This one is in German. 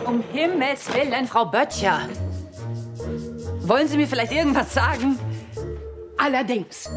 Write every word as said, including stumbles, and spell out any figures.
Um Himmels Willen, Frau Böttcher. Wollen Sie mir vielleicht irgendwas sagen? Allerdings.